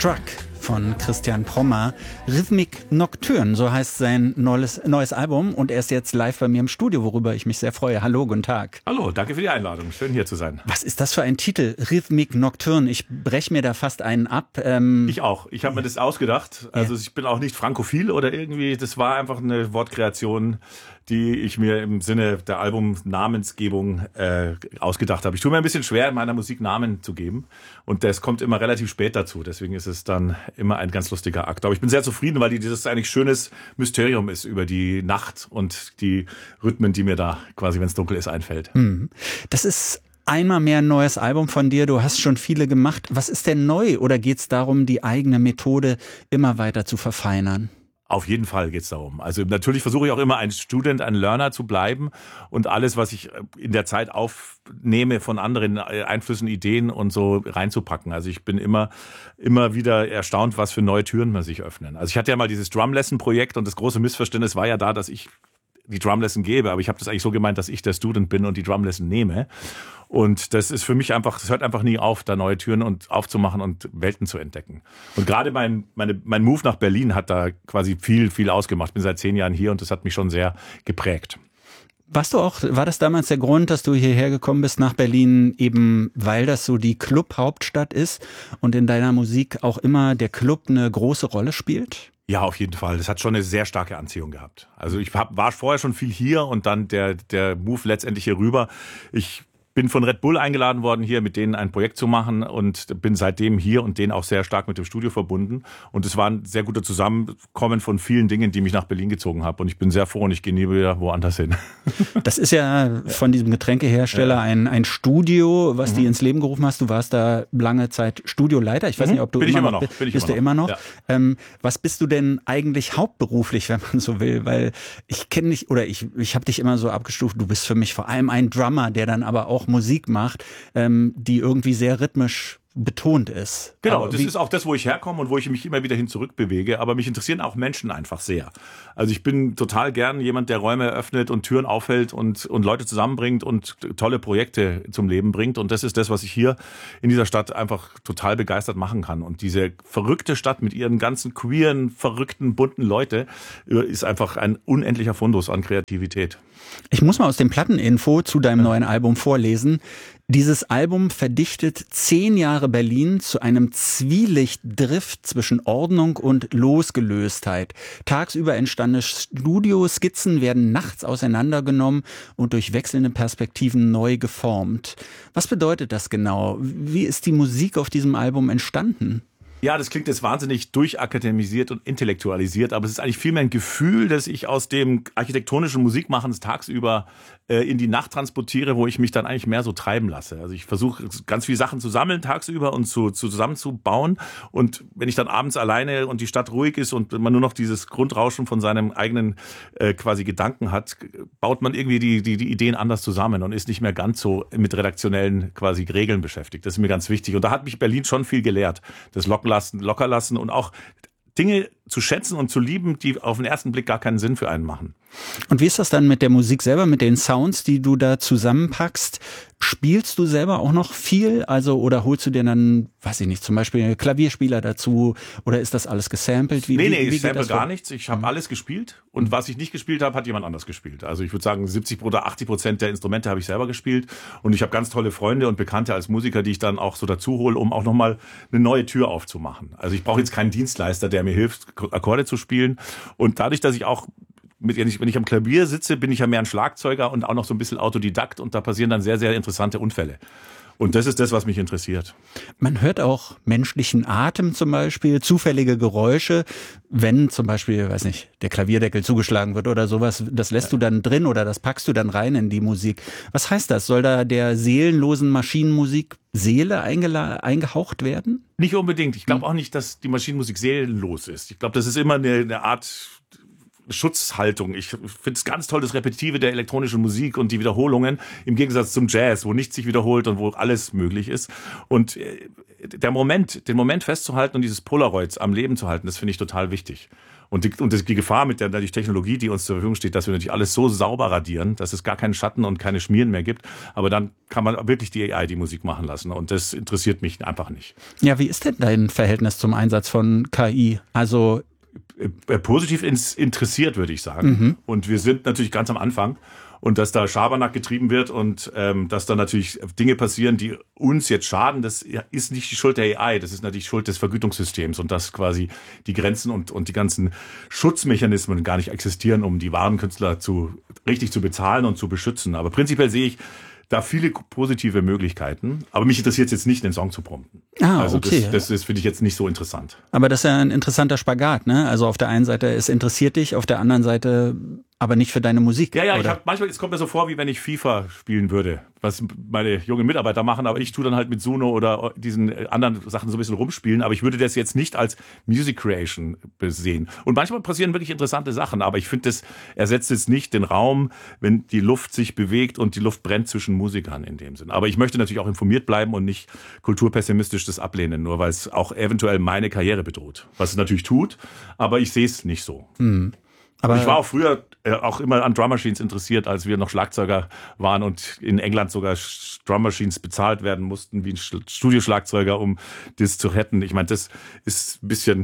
Struck von Christian Prommer. Rhythmic Nocturne, so heißt sein neues Album. Und er ist jetzt live bei mir im Studio, worüber ich mich sehr freue. Hallo, guten Tag. Hallo, danke für die Einladung. Schön, hier zu sein. Was ist das für ein Titel? Rhythmic Nocturne. Ich breche mir da fast einen ab. Ich auch. Ich habe mir das ausgedacht. Also ich bin auch nicht frankophil oder irgendwie. Das war einfach eine Wortkreation, die ich mir im Sinne der Albumnamensgebung ausgedacht habe. Ich tue mir ein bisschen schwer, in meiner Musik Namen zu geben. Und das kommt immer relativ spät dazu. Deswegen ist es dann immer ein ganz lustiger Akt. Aber ich bin sehr zufrieden, weil dieses eigentlich schönes Mysterium ist über die Nacht und die Rhythmen, die mir da quasi, wenn es dunkel ist, einfällt. Das ist einmal mehr ein neues Album von dir. Du hast schon viele gemacht. Was ist denn neu? Oder geht es darum, die eigene Methode immer weiter zu verfeinern? Auf jeden Fall geht's darum. Also natürlich versuche ich auch immer ein Student, ein Learner zu bleiben und alles, was ich in der Zeit aufnehme von anderen Einflüssen, Ideen und so reinzupacken. Also ich bin immer wieder erstaunt, was für neue Türen man sich öffnen. Also ich hatte ja mal dieses Drum-Lesson-Projekt und das große Missverständnis war ja da, dass ich die Drumlesson gebe, aber ich habe das eigentlich so gemeint, dass ich der Student bin und die Drumlesson nehme. Und das ist für mich einfach, das hört einfach nie auf, da neue Türen aufzumachen und Welten zu entdecken. Und gerade mein Move nach Berlin hat da quasi viel ausgemacht. Ich bin seit 10 Jahren hier und das hat mich schon sehr geprägt. War das damals der Grund, dass du hierher gekommen bist nach Berlin, eben weil das so die Club-Hauptstadt ist und in deiner Musik auch immer der Club eine große Rolle spielt? Ja, auf jeden Fall. Das hat schon eine sehr starke Anziehung gehabt. Also ich war vorher schon viel hier und dann der Move letztendlich hier rüber. Ich bin von Red Bull eingeladen worden, hier mit denen ein Projekt zu machen und bin seitdem hier und denen auch sehr stark mit dem Studio verbunden. Und es war ein sehr guter Zusammenkommen von vielen Dingen, die mich nach Berlin gezogen haben. Und ich bin sehr froh und ich gehe nie wieder woanders hin. Das ist ja von diesem Getränkehersteller ein Studio, was die ins Leben gerufen hast. Du warst da lange Zeit Studioleiter. Ich weiß nicht, ob du bist du immer noch. Ja. Was bist du denn eigentlich hauptberuflich, wenn man so will? Weil ich kenne dich oder ich habe dich immer so abgestuft. Du bist für mich vor allem ein Drummer, der dann aber auch Musik macht, die irgendwie sehr rhythmisch betont ist. Genau, das ist auch das, wo ich herkomme und wo ich mich immer wieder hin zurückbewege. Aber mich interessieren auch Menschen einfach sehr. Also ich bin total gern jemand, der Räume eröffnet und Türen aufhält und Leute zusammenbringt und tolle Projekte zum Leben bringt. Und das ist das, was ich hier in dieser Stadt einfach total begeistert machen kann. Und diese verrückte Stadt mit ihren ganzen queeren, verrückten, bunten Leute ist einfach ein unendlicher Fundus an Kreativität. Ich muss mal aus dem Platteninfo zu deinem neuen Album vorlesen. Dieses Album verdichtet 10 Jahre Berlin zu einem Zwielichtdrift zwischen Ordnung und Losgelöstheit. Tagsüber entstandene Studioskizzen werden nachts auseinandergenommen und durch wechselnde Perspektiven neu geformt. Was bedeutet das genau? Wie ist die Musik auf diesem Album entstanden? Ja, das klingt jetzt wahnsinnig durchakademisiert und intellektualisiert, aber es ist eigentlich vielmehr ein Gefühl, das ich aus dem architektonischen Musikmachens tagsüber in die Nacht transportiere, wo ich mich dann eigentlich mehr so treiben lasse. Also ich versuche ganz viele Sachen zu sammeln tagsüber und zusammenzubauen. Und wenn ich dann abends alleine und die Stadt ruhig ist und man nur noch dieses Grundrauschen von seinem eigenen quasi Gedanken hat, baut man irgendwie die Ideen anders zusammen und ist nicht mehr ganz so mit redaktionellen quasi Regeln beschäftigt. Das ist mir ganz wichtig. Und da hat mich Berlin schon viel gelehrt. Das locker lassen und auch Dinge zu schätzen und zu lieben, die auf den ersten Blick gar keinen Sinn für einen machen. Und wie ist das dann mit der Musik selber, mit den Sounds, die du da zusammenpackst? Spielst du selber auch noch viel? Also, oder holst du dir dann, weiß ich nicht, zum Beispiel einen Klavierspieler dazu? Oder ist das alles gesampelt? Nee, ich sample gar nichts. Ich habe alles gespielt. Und was ich nicht gespielt habe, hat jemand anders gespielt. Also ich würde sagen, 70 oder 80% der Instrumente habe ich selber gespielt. Und ich habe ganz tolle Freunde und Bekannte als Musiker, die ich dann auch so dazu hole, um auch nochmal eine neue Tür aufzumachen. Also ich brauche jetzt keinen Dienstleister, der mir hilft, Akkorde zu spielen. Und dadurch, dass ich auch wenn ich am Klavier sitze, bin ich ja mehr ein Schlagzeuger und auch noch so ein bisschen Autodidakt und da passieren dann sehr, sehr interessante Unfälle. Und das ist das, was mich interessiert. Man hört auch menschlichen Atem zum Beispiel, zufällige Geräusche, wenn zum Beispiel, weiß nicht, der Klavierdeckel zugeschlagen wird oder sowas, das lässt du dann drin oder das packst du dann rein in die Musik. Was heißt das? Soll da der seelenlosen Maschinenmusik Seele eingehaucht werden? Nicht unbedingt. Ich glaube auch nicht, dass die Maschinenmusik seelenlos ist. Ich glaube, das ist immer eine Art Schutzhaltung. Ich finde es ganz toll, das Repetitive der elektronischen Musik und die Wiederholungen im Gegensatz zum Jazz, wo nichts sich wiederholt und wo alles möglich ist. Und den Moment festzuhalten und dieses Polaroids am Leben zu halten, das finde ich total wichtig. Und die Gefahr mit der Technologie, die uns zur Verfügung steht, dass wir natürlich alles so sauber radieren, dass es gar keinen Schatten und keine Schmieren mehr gibt. Aber dann kann man wirklich die AI die Musik machen lassen. Und das interessiert mich einfach nicht. Ja, wie ist denn dein Verhältnis zum Einsatz von KI? Also positiv interessiert, würde ich sagen. Und wir sind natürlich ganz am Anfang. Und dass da Schabernack getrieben wird und dass da natürlich Dinge passieren, die uns jetzt schaden, das ist nicht die Schuld der AI, das ist natürlich Schuld des Vergütungssystems und dass quasi die Grenzen und die ganzen Schutzmechanismen gar nicht existieren, um die wahren Künstler richtig zu bezahlen und zu beschützen. Aber prinzipiell sehe ich da viele positive Möglichkeiten. Aber mich interessiert es jetzt nicht, den Song zu prompten. Also okay. Das finde ich jetzt nicht so interessant. Aber das ist ja ein interessanter Spagat, ne? Also auf der einen Seite, es interessiert dich, auf der anderen Seite aber nicht für deine Musik. Ja, manchmal, es kommt mir so vor, wie wenn ich FIFA spielen würde, was meine jungen Mitarbeiter machen, aber ich tue dann halt mit Suno oder diesen anderen Sachen so ein bisschen rumspielen, aber ich würde das jetzt nicht als Music Creation sehen. Und manchmal passieren wirklich interessante Sachen, aber ich finde, das ersetzt jetzt nicht den Raum, wenn die Luft sich bewegt und die Luft brennt zwischen Musikern in dem Sinn. Aber ich möchte natürlich auch informiert bleiben und nicht kulturpessimistisch das ablehnen, nur weil es auch eventuell meine Karriere bedroht. Was es natürlich tut, aber ich sehe es nicht so. Aber ich war auch früher auch immer an Drum Machines interessiert, als wir noch Schlagzeuger waren und in England sogar Drum Machines bezahlt werden mussten wie ein Studioschlagzeuger, um das zu retten. Ich meine, das ist ein bisschen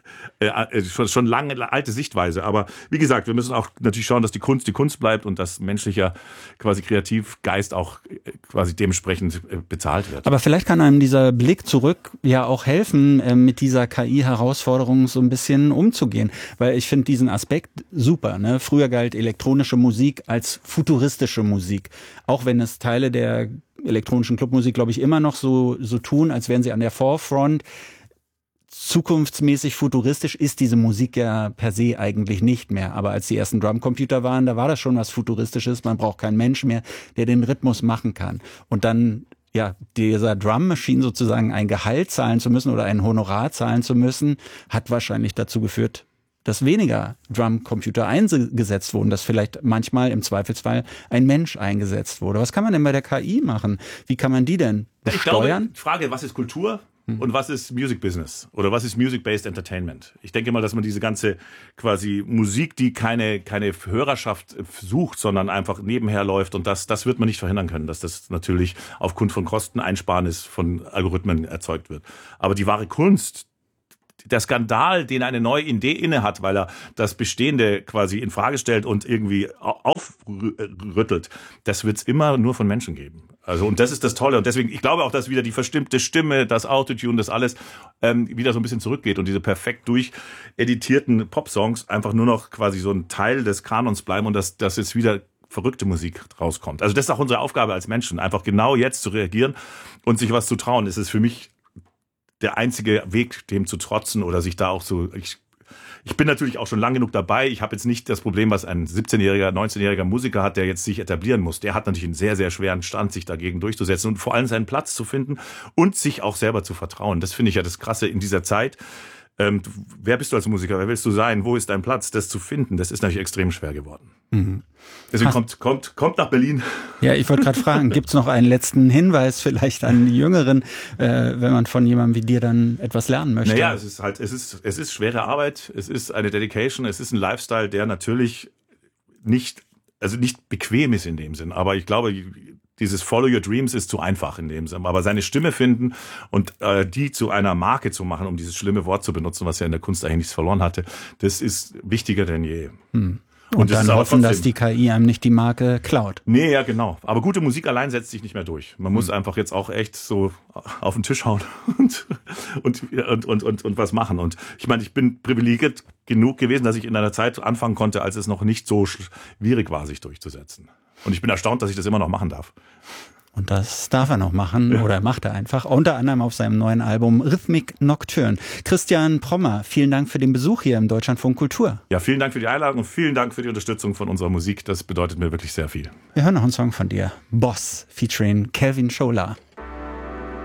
schon lange alte Sichtweise. Aber wie gesagt, wir müssen auch natürlich schauen, dass die Kunst bleibt und dass menschlicher quasi Kreativgeist auch quasi dementsprechend bezahlt wird. Aber vielleicht kann einem dieser Blick zurück ja auch helfen, mit dieser KI-Herausforderung so ein bisschen umzugehen. Weil ich finde diesen Aspekt super. Ne? Früher galt elektronische Musik als futuristische Musik. Auch wenn es Teile der elektronischen Clubmusik, glaube ich, immer noch so tun, als wären sie an der Forefront. Zukunftsmäßig futuristisch ist diese Musik ja per se eigentlich nicht mehr. Aber als die ersten Drumcomputer waren, da war das schon was Futuristisches. Man braucht keinen Mensch mehr, der den Rhythmus machen kann. Und dann ja dieser Drum Machine sozusagen ein Gehalt zahlen zu müssen oder ein Honorar zahlen zu müssen, hat wahrscheinlich dazu geführt, dass weniger Drumcomputer eingesetzt wurden, dass vielleicht manchmal im Zweifelsfall ein Mensch eingesetzt wurde. Was kann man denn bei der KI machen? Wie kann man die denn steuern? Ich glaube, die Frage, was ist Kultur? Und was ist Music Business? Oder was ist Music-Based Entertainment? Ich denke mal, dass man diese ganze quasi Musik, die keine Hörerschaft sucht, sondern einfach nebenher läuft und das wird man nicht verhindern können, dass das natürlich aufgrund von Kosteneinsparnis von Algorithmen erzeugt wird. Aber die wahre Kunst, der Skandal, den eine neue Idee inne hat, weil er das Bestehende quasi in Frage stellt und irgendwie aufrüttelt, das wird es immer nur von Menschen geben. Also, und das ist das Tolle. Und deswegen, ich glaube auch, dass wieder die verstimmte Stimme, das Autotune, das alles wieder so ein bisschen zurückgeht und diese perfekt durcheditierten Popsongs einfach nur noch quasi so ein Teil des Kanons bleiben und dass jetzt wieder verrückte Musik rauskommt. Also das ist auch unsere Aufgabe als Menschen, einfach genau jetzt zu reagieren und sich was zu trauen. Es ist für mich der einzige Weg, dem zu trotzen oder sich da auch so. Ich bin natürlich auch schon lang genug dabei. Ich habe jetzt nicht das Problem, was ein 17-jähriger, 19-jähriger Musiker hat, der jetzt sich etablieren muss. Der hat natürlich einen sehr, sehr schweren Stand, sich dagegen durchzusetzen und vor allem seinen Platz zu finden und sich auch selber zu vertrauen. Das finde ich ja das Krasse in dieser Zeit. Wer bist du als Musiker? Wer willst du sein? Wo ist dein Platz? Das zu finden, das ist natürlich extrem schwer geworden. Deswegen kommt nach Berlin. Ja, ich wollte gerade fragen, gibt's noch einen letzten Hinweis vielleicht an die Jüngeren, wenn man von jemandem wie dir dann etwas lernen möchte? Naja, es ist schwere Arbeit, es ist eine Dedication, es ist ein Lifestyle, der natürlich nicht bequem ist in dem Sinn. Aber ich glaube, dieses Follow Your Dreams ist zu einfach in dem Sinne. Aber seine Stimme finden und die zu einer Marke zu machen, um dieses schlimme Wort zu benutzen, was ja in der Kunst eigentlich nichts verloren hatte, das ist wichtiger denn je. Und dann hoffen, dass die KI einem nicht die Marke klaut. Nee, ja, genau. Aber gute Musik allein setzt sich nicht mehr durch. Man muss einfach jetzt auch echt so auf den Tisch hauen und was machen. Und ich meine, ich bin privilegiert genug gewesen, dass ich in einer Zeit anfangen konnte, als es noch nicht so schwierig war, sich durchzusetzen. Und ich bin erstaunt, dass ich das immer noch machen darf. Und das darf er noch machen oder macht er einfach. Unter anderem auf seinem neuen Album Rhythmic Nocturne. Christian Prommer, vielen Dank für den Besuch hier im Deutschlandfunk Kultur. Ja, vielen Dank für die Einladung und vielen Dank für die Unterstützung von unserer Musik. Das bedeutet mir wirklich sehr viel. Wir hören noch einen Song von dir. Boss featuring Calvin Scholar.